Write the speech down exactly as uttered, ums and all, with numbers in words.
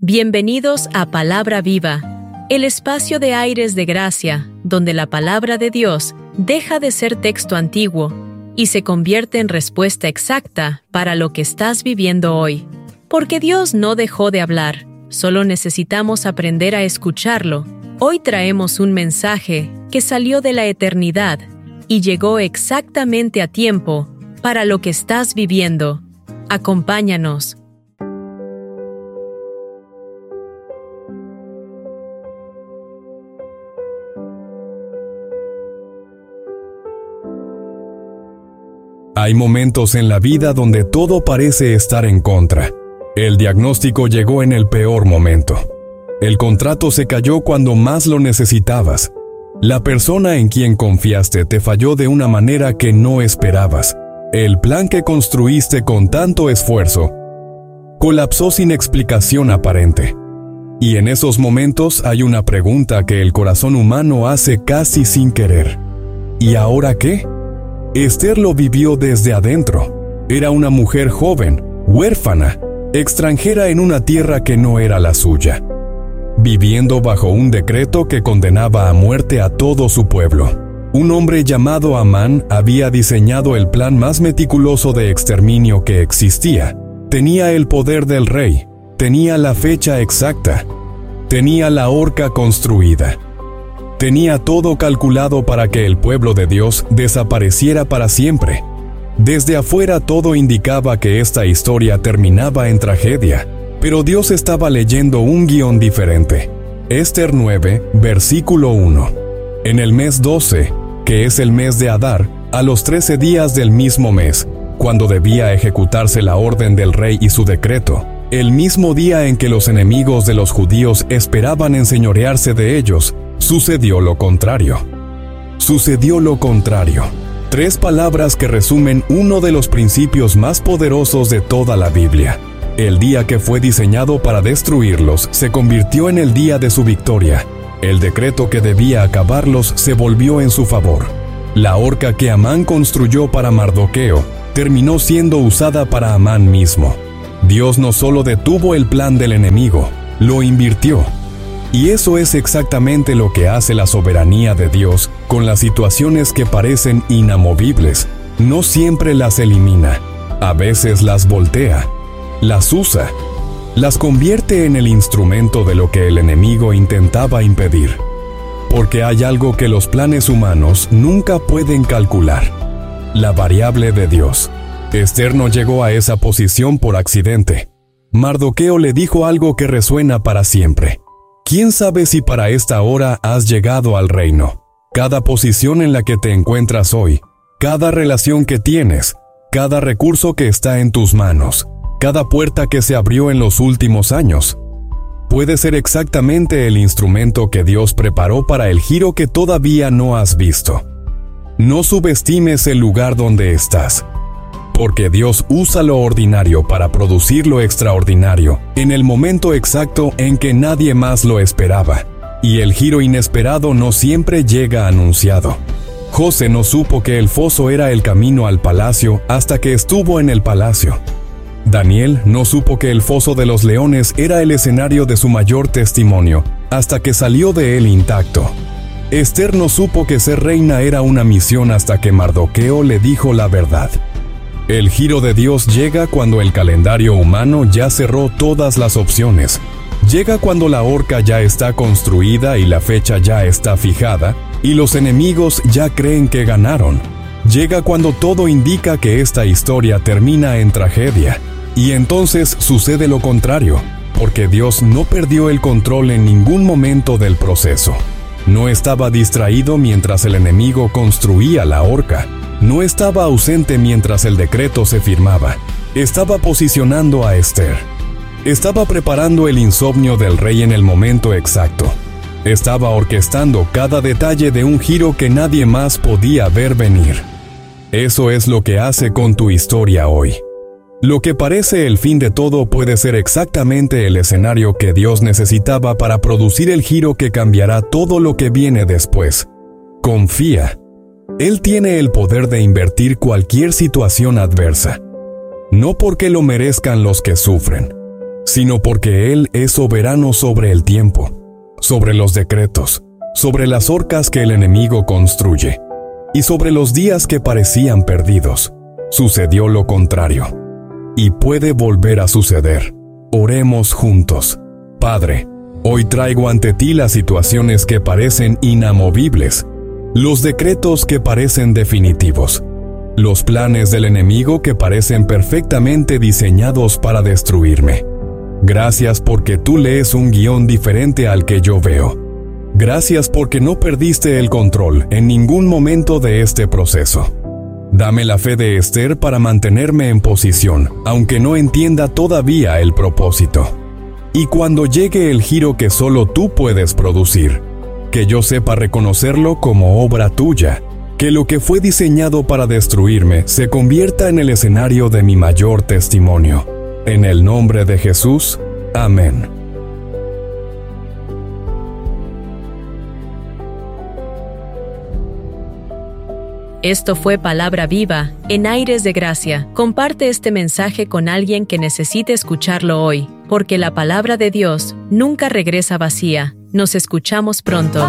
Bienvenidos a Palabra Viva, el espacio de aires de gracia, donde la palabra de Dios deja de ser texto antiguo y se convierte en respuesta exacta para lo que estás viviendo hoy. Porque Dios no dejó de hablar, solo necesitamos aprender a escucharlo. Hoy traemos un mensaje que salió de la eternidad y llegó exactamente a tiempo para lo que estás viviendo. Acompáñanos. Hay momentos en la vida donde todo parece estar en contra. El diagnóstico llegó en el peor momento. El contrato se cayó cuando más lo necesitabas. La persona en quien confiaste te falló de una manera que no esperabas. El plan que construiste con tanto esfuerzo colapsó sin explicación aparente. Y en esos momentos hay una pregunta que el corazón humano hace casi sin querer. ¿Y ahora qué? Esther lo vivió desde adentro. Era una mujer joven, huérfana, extranjera en una tierra que no era la suya, viviendo bajo un decreto que condenaba a muerte a todo su pueblo. Un hombre llamado Amán había diseñado el plan más meticuloso de exterminio que existía. Tenía el poder del rey, tenía la fecha exacta, tenía la horca construida. Tenía todo calculado para que el pueblo de Dios desapareciera para siempre. Desde afuera todo indicaba que esta historia terminaba en tragedia, pero Dios estaba leyendo un guión diferente. Esther nueve, versículo uno. En el mes doce, que es el mes de Adar, a los trece días del mismo mes, cuando debía ejecutarse la orden del rey y su decreto, el mismo día en que los enemigos de los judíos esperaban enseñorearse de ellos, sucedió lo contrario. Sucedió lo contrario. Tres palabras que resumen uno de los principios más poderosos de toda la Biblia. El día que fue diseñado para destruirlos se convirtió en el día de su victoria. El decreto que debía acabarlos se volvió en su favor. La horca que Amán construyó para Mardoqueo terminó siendo usada para Amán mismo. Dios no solo detuvo el plan del enemigo, lo invirtió. Y eso es exactamente lo que hace la soberanía de Dios con las situaciones que parecen inamovibles. No siempre las elimina, a veces las voltea, las usa, las convierte en el instrumento de lo que el enemigo intentaba impedir. Porque hay algo que los planes humanos nunca pueden calcular: la variable de Dios. Esther no llegó a esa posición por accidente. Mardoqueo le dijo algo que resuena para siempre. ¿Quién sabe si para esta hora has llegado al reino? Cada posición en la que te encuentras hoy, cada relación que tienes, cada recurso que está en tus manos, cada puerta que se abrió en los últimos años, puede ser exactamente el instrumento que Dios preparó para el giro que todavía no has visto. No subestimes el lugar donde estás, porque Dios usa lo ordinario para producir lo extraordinario en el momento exacto en que nadie más lo esperaba. Y el giro inesperado no siempre llega anunciado. José no supo que el foso era el camino al palacio hasta que estuvo en el palacio. Daniel no supo que el foso de los leones era el escenario de su mayor testimonio hasta que salió de él intacto. Esther no supo que ser reina era una misión hasta que Mardoqueo le dijo la verdad. El giro de Dios llega cuando el calendario humano ya cerró todas las opciones. Llega cuando la horca ya está construida y la fecha ya está fijada, y los enemigos ya creen que ganaron. Llega cuando todo indica que esta historia termina en tragedia. Y entonces sucede lo contrario, porque Dios no perdió el control en ningún momento del proceso. No estaba distraído mientras el enemigo construía la horca. No estaba ausente mientras el decreto se firmaba. Estaba posicionando a Esther. Estaba preparando el insomnio del rey en el momento exacto. Estaba orquestando cada detalle de un giro que nadie más podía ver venir. Eso es lo que hace con tu historia hoy. Lo que parece el fin de todo puede ser exactamente el escenario que Dios necesitaba para producir el giro que cambiará todo lo que viene después. Confía. Él tiene el poder de invertir cualquier situación adversa. No porque lo merezcan los que sufren, sino porque Él es soberano sobre el tiempo, sobre los decretos, sobre las horcas que el enemigo construye, y sobre los días que parecían perdidos. Sucedió lo contrario, y puede volver a suceder. Oremos juntos. Padre, hoy traigo ante ti las situaciones que parecen inamovibles, los decretos que parecen definitivos, los planes del enemigo que parecen perfectamente diseñados para destruirme. Gracias porque tú lees un guión diferente al que yo veo. Gracias porque no perdiste el control en ningún momento de este proceso. Dame la fe de Esther para mantenerme en posición, aunque no entienda todavía el propósito. Y cuando llegue el giro que solo tú puedes producir, que yo sepa reconocerlo como obra tuya, que lo que fue diseñado para destruirme se convierta en el escenario de mi mayor testimonio. En el nombre de Jesús, amén. Esto fue Palabra Viva, en Aires de Gracia. Comparte este mensaje con alguien que necesite escucharlo hoy, porque la palabra de Dios nunca regresa vacía. Nos escuchamos pronto.